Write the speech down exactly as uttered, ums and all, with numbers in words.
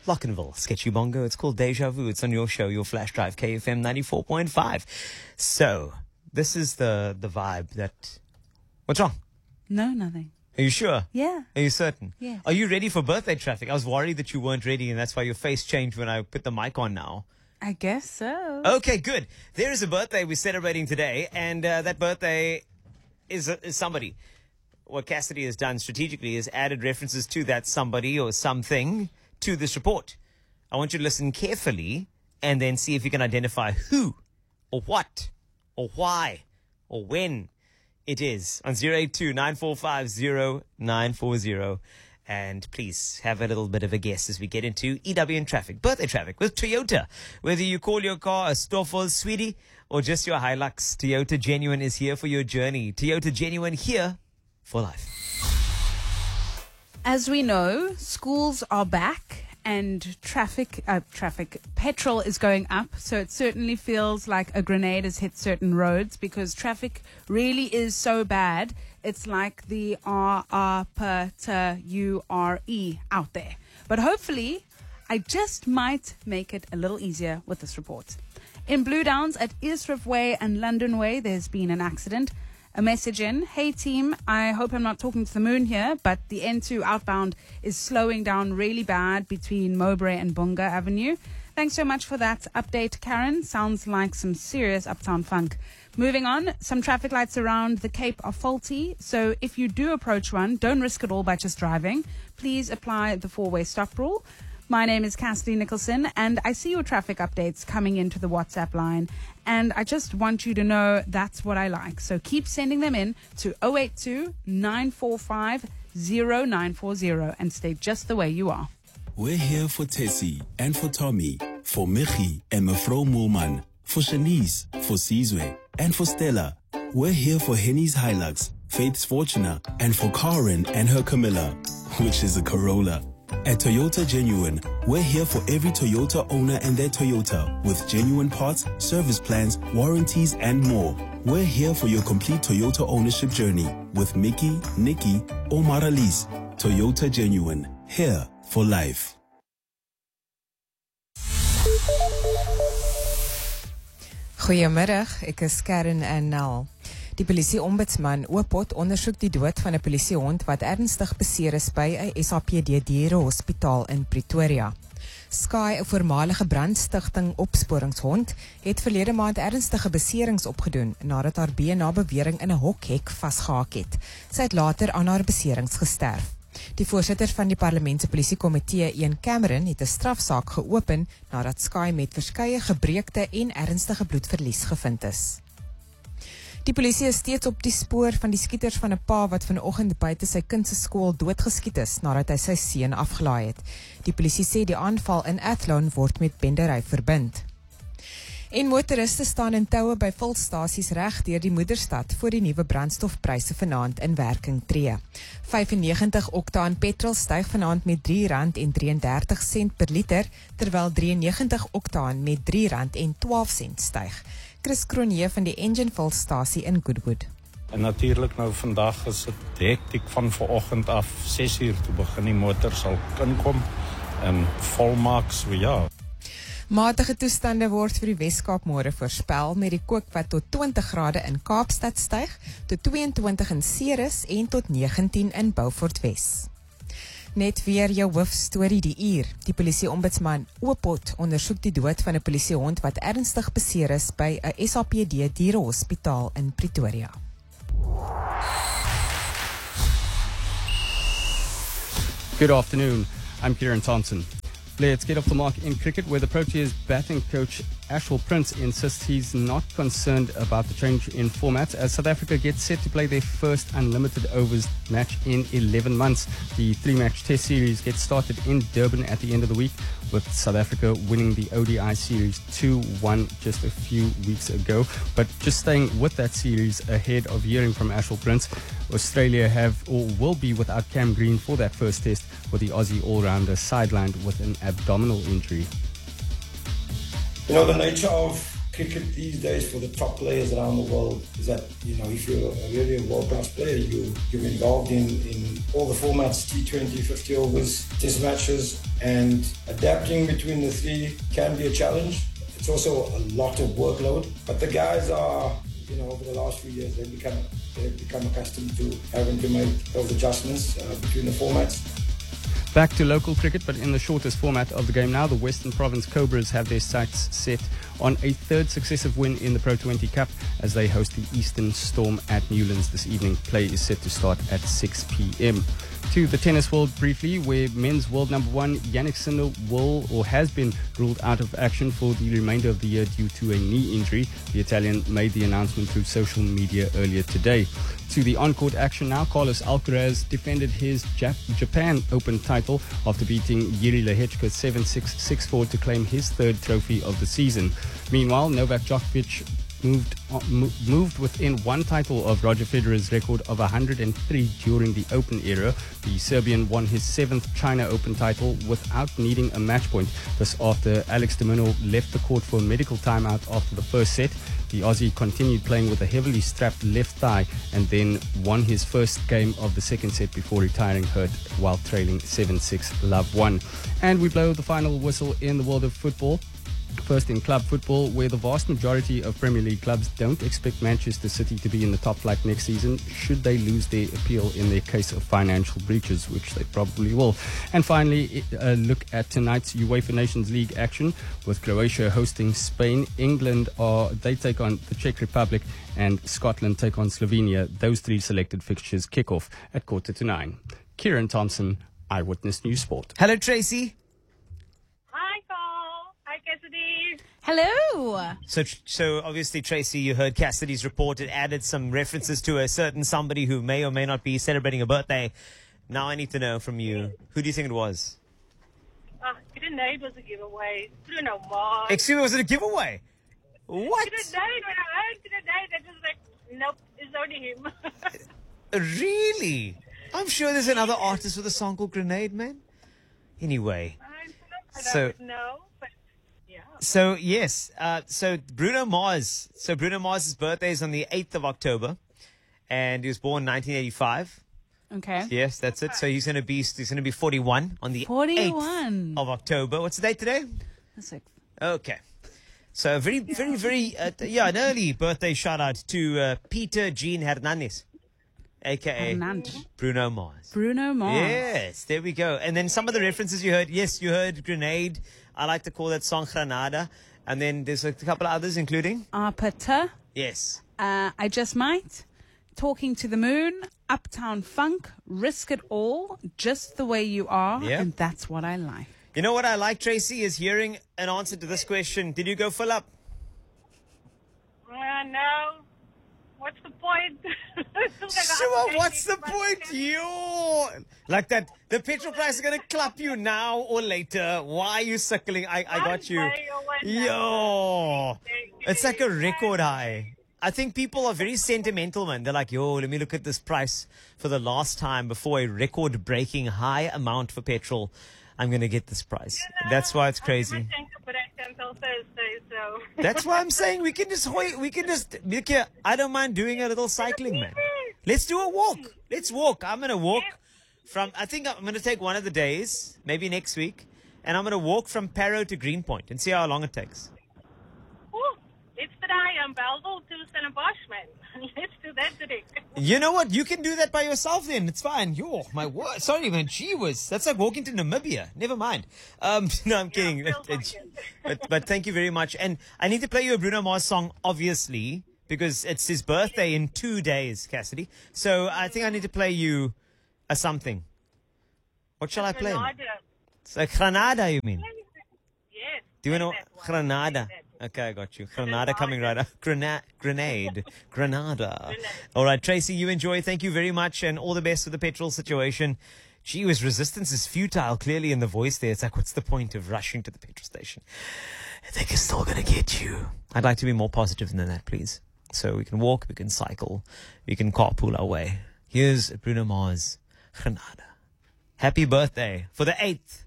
Lockenville, Sketchy Bongo. It's called Deja Vu. It's on your show, your Flash Drive, K F M ninety-four point five. So, this is the, the vibe that... What's wrong? No, nothing. Are you sure? Yeah. Are you certain? Yes. Are you ready for birthday traffic? I was worried that you weren't ready, and that's why your face changed when I put the mic on now. I guess so. Okay, good. There is a birthday we're celebrating today, and uh, that birthday is, uh, is somebody. What Cassidy has done strategically is added references to that somebody or something to this report. I want you to listen carefully and then see if you can identify who or what or why or when it is on zero eight two, nine four five, zero nine four zero. And please have a little bit of a guess as we get into E W N traffic, birthday traffic with Toyota. Whether you call your car a Stoffel, Sweetie, or just your Hilux, Toyota Genuine is here for your journey. Toyota Genuine, here for life. As we know, schools are back and traffic, uh, traffic, petrol is going up. So it certainly feels like a grenade has hit certain roads because traffic really is so bad. It's like the R R P T U R E out there. But hopefully, I just might make it a little easier with this report. In Blue Downs at Eastriff Way and London Way, there's been an accident. A message in, hey team, I hope I'm not talking to the moon here, but the N two outbound is slowing down really bad between Mowbray and Bunga Avenue. Thanks so much for that update, Karen. Sounds like some serious uptown funk. Moving on, some traffic lights around the Cape are faulty, so if you do approach one, don't risk it all by just driving. Please apply the four-way stop rule. My name is Cassidy Nicholson, and I see your traffic updates coming into the WhatsApp line, and I just want you to know that's what I like. So keep sending them in to zero eight two, nine four five, zero nine four zero and stay just the way you are. We're here for Tessie and for Tommy, for Michi and Mefro Moolman, for Shanice, for Sizwe, and for Stella. We're here for Henny's Hilux, Faith's Fortuna, and for Karen and her Camilla, which is a Corolla. At Toyota Genuine, we're here for every Toyota owner and their Toyota with genuine parts, service plans, warranties, and more. We're here for your complete Toyota ownership journey with Mickey, Nikki, or Maralies. Toyota Genuine, here for life. Goeiemiddag, ek is Karen en Nel. Die polisie-ombudsman Oopot ondersoek die dood van 'n polisiehond wat ernstig beseer is by 'n S A P D dierehospitaal in Pretoria. Sky, 'n voormalige brandstigting opsporingshond, het verlede maand ernstige beserings opgedoen nadat haar been na bewering in 'n hokhek vasgehak het. Sy het later aan haar beserings gesterf. Die voorsitter van die Parlement se polisiekomitee, Ian Cameron, het 'n strafsaak geopen nadat Sky met verskeie gebreekte en ernstige bloedverlies gevind is. Die polisie is steeds op die spoor van die skieters van 'n pa wat vanoggend buite sy kind se skool doodgeskiet is nadat hy sy seun afgelaai het. Die polisie sê die aanval in Athlone word met bendery verbind. En motoriste staan in toue by volstasies reg deur die moederstad voor die nuwe brandstofpryse vanaand in werking tree. vyfennegentig oktaan petrol styg vanaand met drie rand en drieëndertig sent per liter, terwyl drieënnegentig oktaan met drie rand en twaalf sent styg. Chris Cronje van die Engine volstasie in Goodwood. En natuurlijk nou vandag is het hektiek van vanoggend af, ses uur toe begin die motors al inkom en volmaak, so ja. Matige toestande word vir die Weskaap môre voorspel met die kook wat tot twintig grade in Kaapstad styg, tot tweeëntwintig in Ceres en tot negentien in Beaufort Wes. Net weer jou hoofstorie die uur. Die polisie-ombudsman Oopot ondersoek die dood van 'n polisiehond wat ernstig beseer is by 'n S A P D dierehospitaal in Pretoria. Good afternoon. I'm Kieran Thompson. Let's get off the mark in cricket, where the Proteas batting coach Ashwell Prince insists he's not concerned about the change in format as South Africa gets set to play their first unlimited overs match in eleven months. The three-match test series gets started in Durban at the end of the week, with South Africa winning the O D I series two one just a few weeks ago. But just staying with that series ahead of hearing from Ashwell Prince, Australia have or will be without Cam Green for that first test, with the Aussie all-rounder sidelined with an abdominal injury. You know, the nature of cricket these days for the top players around the world is that, you know, if you're a really a world-class player, you, you're involved in, in all the formats, T twenty, fifty overs, test matches, and adapting between the three can be a challenge. It's also a lot of workload, but the guys are, you know, over the last few years, they've become, they've become accustomed to having to make those adjustments uh, between the formats. Back to local cricket, but in the shortest format of the game now. The Western Province Cobras have their sights set on a third successive win in the Pro twenty Cup as they host the Eastern Storm at Newlands this evening. Play is set to start at six p.m. To the tennis world briefly, where men's world number one Yannick Sinner will or has been ruled out of action for the remainder of the year due to a knee injury. The Italian made the announcement through social media earlier today. To the on-court action now, Carlos Alcaraz defended his Jap- Japan Open title after beating Yuri Lehechka seven six, six four to claim his third trophy of the season. Meanwhile, Novak Djokovic moved uh, mo- moved within one title of Roger Federer's record of one hundred three during the Open era. The Serbian won his seventh China Open title without needing a match point. This after Alex de Minaur left the court for a medical timeout after the first set. The Aussie continued playing with a heavily strapped left thigh and then won his first game of the second set before retiring hurt while trailing seven six love one. And we blow the final whistle in the world of football. First in club football, where the vast majority of Premier League clubs don't expect Manchester City to be in the top flight next season should they lose their appeal in their case of financial breaches, which they probably will. And finally, a look at tonight's UEFA Nations League action with Croatia hosting Spain. England are they take on the Czech Republic and Scotland take on Slovenia. Those three selected fixtures kick off at quarter to nine. Kieran Thompson, Eyewitness News Sport. Hello, Tracy. Hello. So, so obviously, Tracy, you heard Cassidy's report. It added some references to a certain somebody who may or may not be celebrating a birthday. Now I need to know from you, who do you think it was? Uh, Grenade was a giveaway. Bruno Mars. Excuse me, was it a giveaway? What? Grenade, when I heard Grenade, I was like, nope, it's only him. Really? I'm sure there's another artist with a song called Grenade, man. Anyway. I don't So- know, but yeah. So, yes. Uh, so, Bruno Mars. So, Bruno Mars' birthday is on the eighth of October. And he was born in nineteen eighty-five. Okay. Yes, that's it. So, he's going to be he's going to be forty-one on the forty-one. eighth of October. What's the date today? The sixth. Okay. So, very, very, very, uh, yeah, an early birthday shout out to uh, Peter Jean Hernandez, a k a. Hernandez. Bruno Mars. Bruno Mars. Yes, there we go. And then some of the references you heard. Yes, you heard Grenade. I like to call that song Granada. And then there's a couple of others, including? Arpata. Yes. Uh, I Just Might. Talking to the Moon. Uptown Funk. Risk It All. Just the Way You Are. Yeah. And that's what I like. You know what I like, Tracy, is hearing an answer to this question. Did you go fill up? Uh, no. What's the point? Sure, what's the point? Yo, like that. The petrol price is gonna clap you now or later. Why are you suckling? I, I got you. Yo, it's like a record high. I think people are very sentimental, man. They're like, yo, let me look at this price for the last time before a record-breaking high amount for petrol. I'm gonna get this price. That's why it's crazy. Until Thursday, so. That's why I'm saying we can just wait. We can just. Milkia, I don't mind doing a little cycling, man. Let's do a walk. Let's walk. I'm gonna walk from. I think I'm gonna take one of the days, maybe next week, and I'm gonna walk from Parow to Greenpoint and see how long it takes. Ooh, it's today. I'm Belleville to Stellenbosch, man. Let's do that today. You know what? You can do that by yourself then. It's fine. Yo, my word. Sorry, man. Gee whiz. That's like walking to Namibia. Never mind. Um, no, I'm kidding. feels like it. but, but thank you very much. And I need to play you a Bruno Mars song, obviously, because it's his birthday in two days, Cassidy. So I think I need to play you a something. What shall I play? Grenada. It's like Granada, you mean? Yes. Do you know that one. Granada? That. Okay, I got you. Granada coming right up. Grana- grenade. Granada. All right, Tracy, you enjoy. Thank you very much, and all the best with the petrol situation. Gee whiz, resistance is futile, clearly in the voice there. It's like, what's the point of rushing to the petrol station? They are still going to get you. I'd like to be more positive than that, please. So we can walk, we can cycle, we can carpool our way. Here's Bruno Mars, Granada. Happy birthday for the eighth